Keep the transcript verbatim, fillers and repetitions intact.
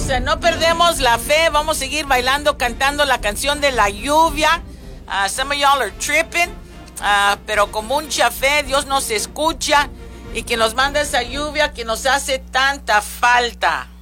uh, no perdemos la fe. Vamos a seguir bailando, cantando la canción de la lluvia. Uh, some of y'all are tripping. Uh, pero con mucha fe Dios nos escucha y que nos manda esa lluvia que nos hace tanta falta.